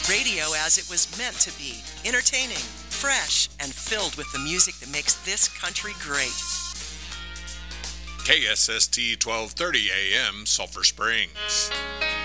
Radio as it was meant to be. Entertaining, fresh, and filled with the music that makes this country great. KSST 1230 AM, Sulphur Springs.